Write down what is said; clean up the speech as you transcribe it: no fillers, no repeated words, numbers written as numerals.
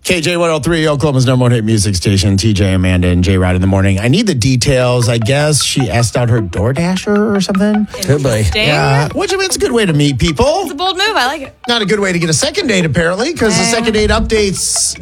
KJ103, Oklahoma's number one hit music station. TJ, Amanda, and J Rod in the morning. I need the details. I guess she asked out her DoorDasher or something. Good boy. Yeah, which I mean, it's a good way to meet people. It's a bold move. I like it. Not a good way to get a second date, apparently, because the second date updates